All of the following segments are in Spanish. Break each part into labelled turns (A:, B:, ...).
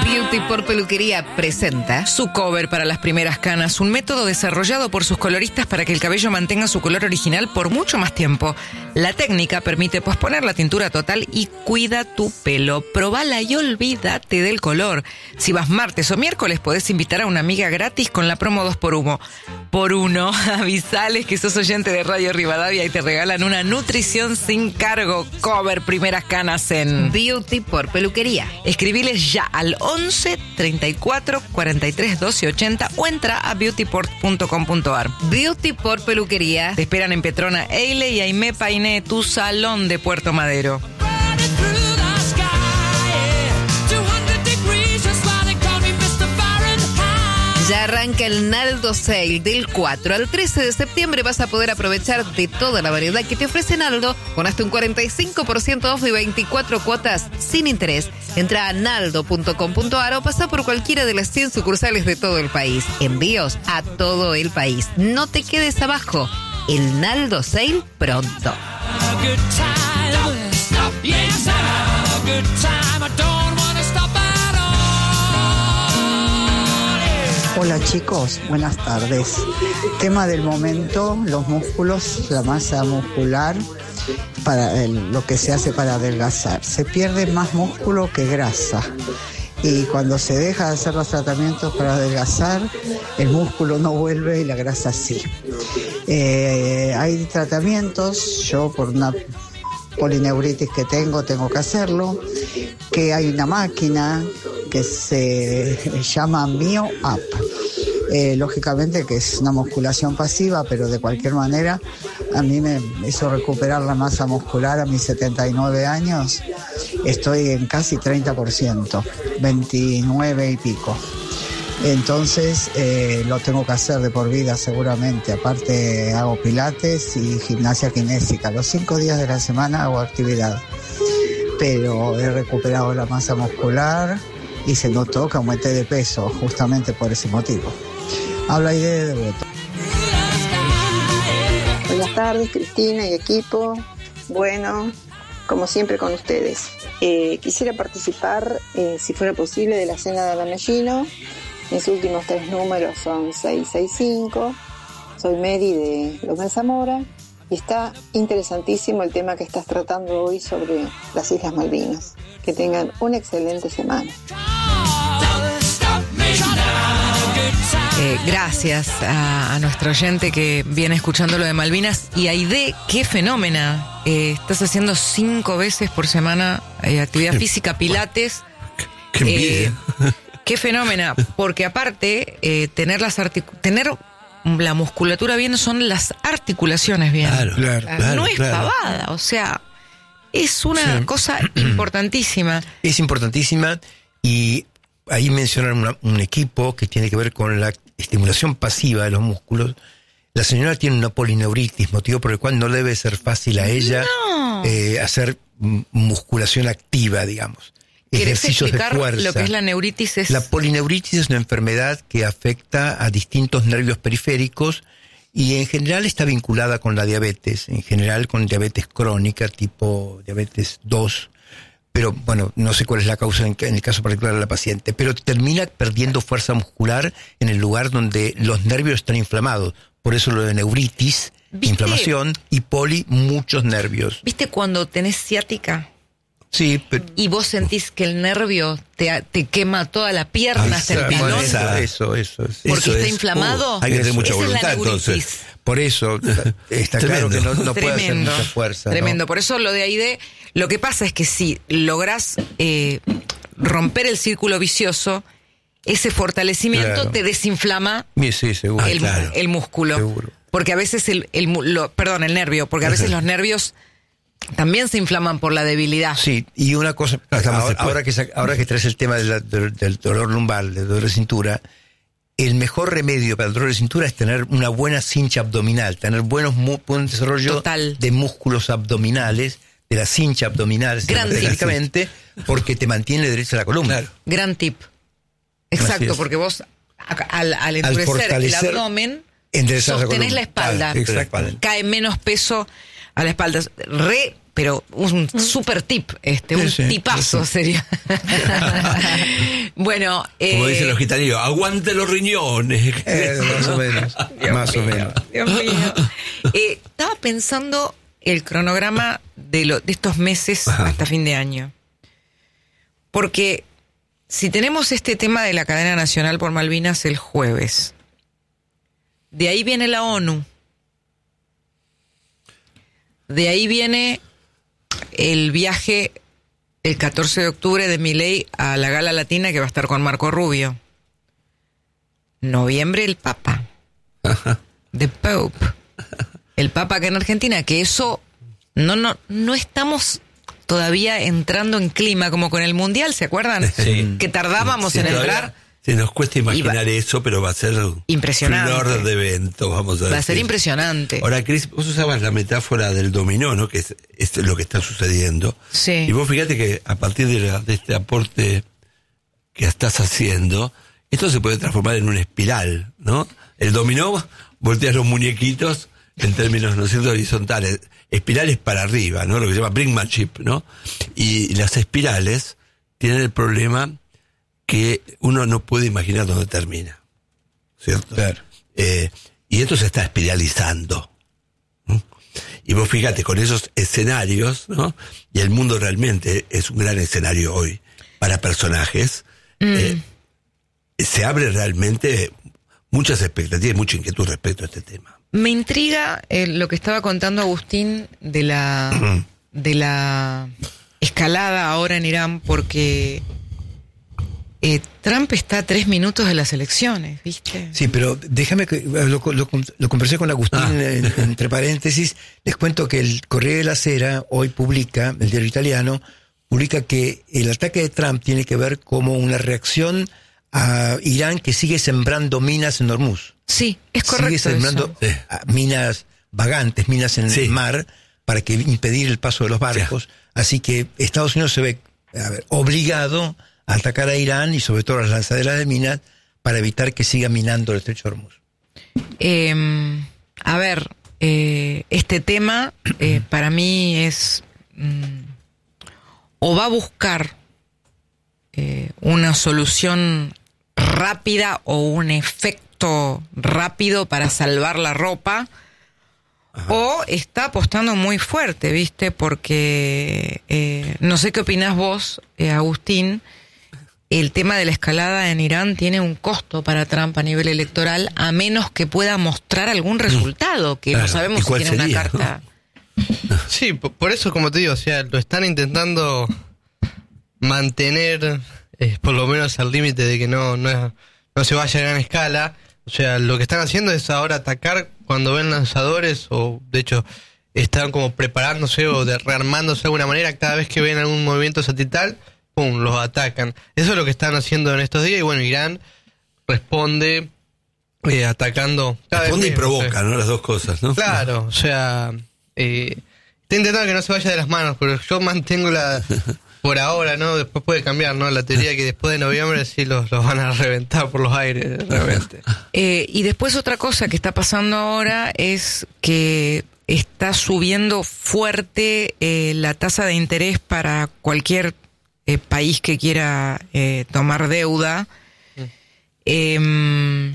A: Beauty por Peluquería presenta
B: su cover para las primeras canas, un método desarrollado por sus coloristas para que el cabello mantenga su color original por mucho más tiempo. La técnica permite posponer la tintura total y cuida tu pelo. Probala y olvídate del color. Si vas martes o miércoles, podés invitar a una amiga gratis con la promo 2x1. Por uno, avisales que sos oyente de Radio Rivadavia y te regalan una nutrición sin cargo. Cover primeras canas en
A: Beauty por Peluquería.
B: Escribiles ya al 11 34 43 12 80 o entra a beautyport.com.ar.
A: Beauty por Peluquería.
B: Te esperan en Petrona Eile y Aimé Painé, tu salón de Puerto Madero.
A: Ya arranca el Naldo Sale. Del 4 al 13 de septiembre vas a poder aprovechar de toda la variedad que te ofrece Naldo con hasta un 45% off y 24 cuotas sin interés. Entra a naldo.com.ar o pasa por cualquiera de las 100 sucursales de todo el país. Envíos a todo el país. No te quedes abajo. El Naldo Sale pronto.
C: Hola chicos, buenas tardes. Tema del momento, los músculos, la masa muscular, para lo que se hace para adelgazar. Se pierde más músculo que grasa. Y cuando se deja de hacer los tratamientos para adelgazar, el músculo no vuelve y la grasa sí. Hay tratamientos, yo por una polineuritis que tengo que hacerlo, que hay una máquina que se llama Mio Up. Lógicamente que es una musculación pasiva, pero de cualquier manera a mí me hizo recuperar la masa muscular a mis 79 años. Estoy en casi 30%, 29 y pico. Entonces lo tengo que hacer de por vida seguramente. Aparte hago pilates y gimnasia kinésica. Los 5 días de la semana hago actividad. Pero he recuperado la masa muscular y se notó que aumenté de peso justamente por ese motivo. Habla Aide de Devoto.
D: Buenas tardes, Cristina y equipo. Bueno, como siempre con ustedes. Quisiera participar, si fuera posible, de la cena de Lamellino. Mis últimos 3 números son 665. Soy Mary de López Zamora. Y está interesantísimo el tema que estás tratando hoy sobre las Islas Malvinas. Que tengan una excelente semana.
B: Gracias a nuestro oyente que viene escuchando lo de Malvinas. Y Aide, qué fenómena. Estás haciendo 5 veces por semana actividad física, pilates.
E: Qué envidia.
B: Qué fenómena. Porque aparte, tener la musculatura bien son las articulaciones bien.
E: Claro,
B: no es pavada, o sea, es una cosa importantísima.
E: Es importantísima y ahí mencionan un equipo que tiene que ver con la estimulación pasiva de los músculos. La señora tiene una polineuritis, motivo por el cual no debe ser fácil a ella hacer musculación activa, digamos.
B: ¿Querés explicar
E: de fuerza.
B: Lo que es la neuritis?
E: La polineuritis es una enfermedad que afecta a distintos nervios periféricos y en general está vinculada con la diabetes, en general con diabetes crónica, tipo diabetes 2, pero bueno, no sé cuál es la causa en el caso particular de la paciente, pero termina perdiendo fuerza muscular en el lugar donde los nervios están inflamados, por eso lo de neuritis, inflamación, y muchos nervios.
B: ¿Viste cuando tenés ciática?
E: Sí, pero...
B: Y vos sentís que el nervio te quema toda la pierna hasta el talón.
E: Eso.
B: Porque está inflamado.
F: Hay que tener mucha
B: Esa
F: voluntad,
B: es la
F: entonces.
E: Por eso está claro que no puede hacer
B: Tremendo.
E: mucha fuerza.
B: Tremendo.
E: ¿no?
B: Por eso lo de Aide, lo que pasa es que si lográs romper el círculo vicioso, ese fortalecimiento te desinflama
E: seguro.
B: el músculo.
E: Seguro.
B: Porque a veces el nervio, porque a veces los nervios también se inflaman por la debilidad.
E: Sí, y una cosa, ahora que traes el tema del dolor lumbar, del dolor de cintura, el mejor remedio para el dolor de cintura es tener una buena cincha abdominal, tener buen desarrollo de músculos abdominales, de la cincha abdominal específicamente, porque te mantiene derecha la columna. Claro.
B: Gran tip. Exacto, porque vos al endurecer el abdomen, sostenés la espalda.
E: Exactamente.
B: Cae menos peso a la espalda. pero un super tip, un tipazo sería. Bueno,
F: como dicen los gitaneros, aguante los riñones.
E: Más o menos. Más o menos.
B: Dios mío. Estaba pensando el cronograma de estos meses hasta fin de año. Porque si tenemos este tema de la cadena nacional por Malvinas el jueves, de ahí viene la ONU, de ahí viene el viaje el 14 de octubre de Milei a la Gala Latina que va a estar con Marco Rubio. Noviembre el Papa. The Pope. El Papa acá en Argentina, que eso no estamos todavía entrando en clima como con el Mundial, ¿se acuerdan?
F: Sí.
B: Que tardábamos en entrar.
F: Se nos cuesta imaginar eso, pero va a ser
B: impresionante.
F: Un orden de eventos, vamos a decir.
B: Va a ser impresionante.
F: Ahora, Cris, vos usabas la metáfora del dominó, ¿no? Que es lo que está sucediendo.
B: Sí.
F: Y vos fíjate que a partir de este aporte que estás haciendo, esto se puede transformar en una espiral, ¿no? El dominó, volteas los muñequitos en términos, ¿no es cierto?, horizontales. Espirales para arriba, ¿no? Lo que se llama brinkmanship, ¿no? Y las espirales tienen el problema que uno no puede imaginar dónde termina, ¿cierto?
E: Claro.
F: Y esto se está espiralizando, ¿no? Y vos fíjate, con esos escenarios, ¿no? Y el mundo realmente es un gran escenario hoy para personajes. Se abre realmente muchas expectativas y mucha inquietud respecto a este tema.
B: Me intriga lo que estaba contando Agustín de la escalada ahora en Irán, porque Trump está a 3 minutos de las elecciones, ¿viste?
E: Sí, pero déjame que lo conversé con Agustín entre paréntesis. Les cuento que el Corriere de la Sera hoy publica, el diario italiano, publica que el ataque de Trump tiene que ver como una reacción a Irán, que sigue sembrando minas en Hormuz.
B: Sí, es correcto.
E: Sigue sembrando minas vagantes, minas en el mar, para que impedir el paso de los barcos. Sí. Así que Estados Unidos se ve obligado a atacar a Irán y sobre todo a las lanzaderas de minas para evitar que siga minando el estrecho de Hormuz.
B: Este tema para mí es o va a buscar una solución rápida o un efecto rápido para salvar la ropa. Ajá. O está apostando muy fuerte, ¿viste? Porque no sé qué opinás vos, Agustín. El tema de la escalada en Irán tiene un costo para Trump a nivel electoral, a menos que pueda mostrar algún resultado, que no sabemos si tiene una carta.
G: Sí, por eso, como te digo, o sea, lo están intentando mantener por lo menos al límite de que no se vaya a gran escala. O sea, lo que están haciendo es ahora atacar cuando ven lanzadores, o de hecho están como preparándose o rearmándose de alguna manera. Cada vez que ven algún movimiento satelital, ¡pum!, los atacan. Eso es lo que están haciendo en estos días. Y bueno, Irán responde atacando.
F: Responde y provoca, ¿no? Las dos cosas, ¿no?
G: Claro, o sea, está intentando que no se vaya de las manos, pero yo mantengo por ahora, ¿no? Después puede cambiar, ¿no? La teoría que después de noviembre sí los van a reventar por los aires, realmente.
B: Y después otra cosa que está pasando ahora es que está subiendo fuerte la tasa de interés para cualquier país que quiera tomar deuda. Y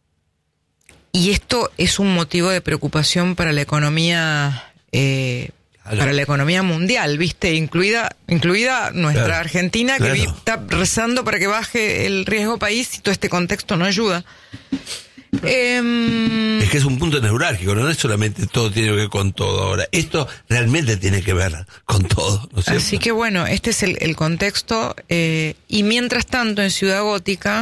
B: esto es un motivo de preocupación para la economía para la economía mundial, ¿viste? Incluida nuestra Argentina, que está rezando para que baje el riesgo país, y todo este contexto no ayuda.
F: Es que es un punto neurálgico, no es solamente todo tiene que ver con todo ahora. Esto realmente tiene que ver con todo, ¿no es cierto?
B: Así que bueno, este es el contexto. Y mientras tanto, en Ciudad Gótica...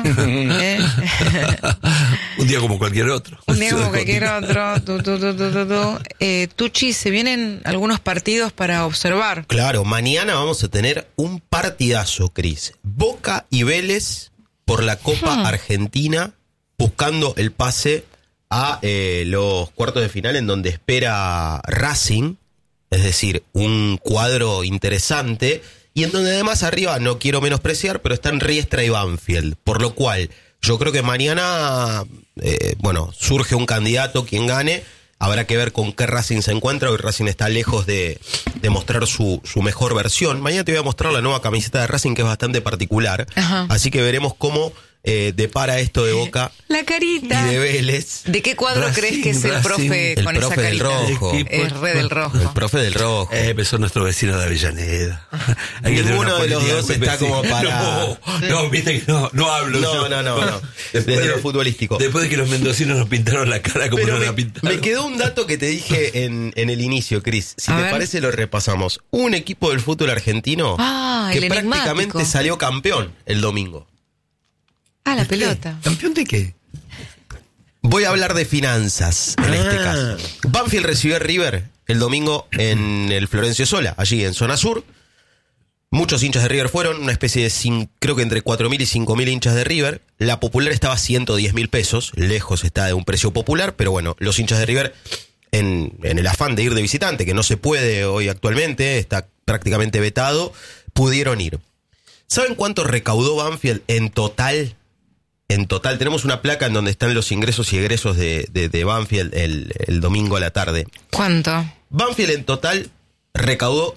F: un día como cualquier otro.
B: Un día como cualquier otro. Tucci, se vienen algunos partidos para observar.
H: Claro, mañana vamos a tener un partidazo, Cris. Boca y Vélez por la Copa Argentina, buscando el pase a los cuartos de final, en donde espera Racing, es decir, un cuadro interesante, y en donde además arriba, no quiero menospreciar, pero están Riestra y Banfield, por lo cual yo creo que mañana, surge un candidato, quien gane, Habrá que ver con qué Racing se encuentra. Hoy Racing está lejos de mostrar su mejor versión. Mañana te voy a mostrar la nueva camiseta de Racing, que es bastante particular.
B: Ajá.
H: Así que veremos cómo depara esto de Boca
B: La carita.
H: y de Vélez.
B: ¿De qué cuadro
F: Racing,
B: crees que es el
F: Racing.
B: profe
H: El
B: con esa
H: profe del
B: carita?
H: rojo.
B: Es re del rojo.
H: El profe del rojo.
F: Pero son nuestros vecinos de Avellaneda. Hay que tener
H: Ninguno
F: una
H: de los
F: política
H: dos
F: muy
H: está
F: vecina.
H: como para...
F: No, viste que no hablo.
H: No. Desde lo futbolístico.
F: Después de que los mendocinos nos pintaron la cara como
H: Pero
F: nos la pintaron.
H: me quedó un dato que te dije en el inicio, Cris. Si
B: A
H: te
B: ver.
H: parece, lo repasamos. Un equipo del fútbol argentino que
B: el enigmático.
H: prácticamente salió campeón el domingo.
B: La pelota.
E: ¿Campeón de qué?
H: Voy a hablar de finanzas en este caso. Banfield recibió a River el domingo en el Florencio Sola, allí en zona sur. Muchos hinchas de River fueron, una especie de, creo que entre 4.000 y 5.000 hinchas de River. La popular estaba a 110.000 pesos, lejos está de un precio popular, pero bueno, los hinchas de River, en el afán de ir de visitante, que no se puede hoy actualmente, está prácticamente vetado, pudieron ir. ¿Saben cuánto recaudó Banfield en total? En total, tenemos una placa en donde están los ingresos y egresos de Banfield el domingo a la tarde.
B: ¿Cuánto?
H: Banfield en total recaudó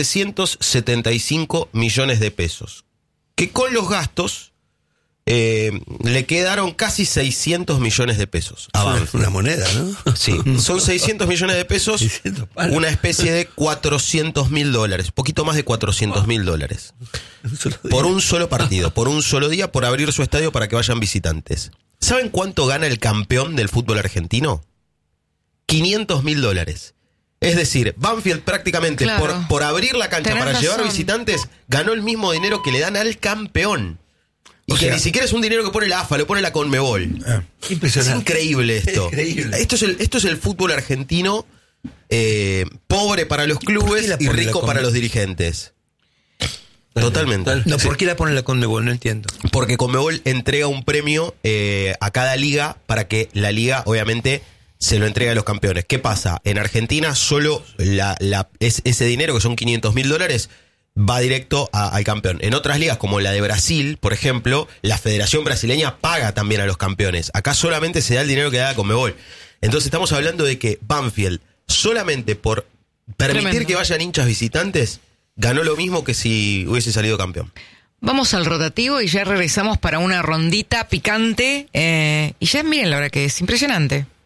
H: 775 millones de pesos, que con los gastos le quedaron casi 600 millones de pesos a Banfield.
F: Una moneda, ¿no?
H: Sí, son 600 millones de pesos,
F: 600 palos.
H: una especie de $400.000, poquito más de $400.000. Por un solo partido, por un solo día, por abrir su estadio para que vayan visitantes. ¿Saben cuánto gana el campeón del fútbol argentino? $500.000. Es decir, Banfield prácticamente
B: Claro.
H: por abrir la cancha
B: Tenés
H: para llevar
B: razón.
H: visitantes, ganó el mismo dinero que le dan al campeón. Y
E: O
H: que
E: sea-
H: ni siquiera es un dinero que pone la AFA, lo pone la Conmebol. Es
F: Impresionante.
H: increíble esto.
F: Increíble.
H: Esto es el fútbol argentino, pobre para los
E: ¿Por qué
H: clubes
E: la
H: y
E: pone la
H: rico para
E: Conmebol?
H: los dirigentes. Totalmente.
E: No,
H: Sí.
E: ¿por qué la pone la Conmebol? No entiendo.
H: Porque Conmebol entrega un premio a cada liga para que la liga, obviamente, se lo entregue a los campeones. ¿Qué pasa? En Argentina solo ese dinero, que son $500.000, va directo al campeón. En otras ligas, como la de Brasil, por ejemplo, la Federación Brasileña paga también a los campeones. Acá solamente se da el dinero que da Conmebol. Entonces estamos hablando de que Banfield, solamente por permitir
B: Tremendo.
H: que vayan hinchas visitantes, ganó lo mismo que si hubiese salido campeón.
B: Vamos al rotativo y ya regresamos para una rondita picante. Y ya miren la hora que es impresionante.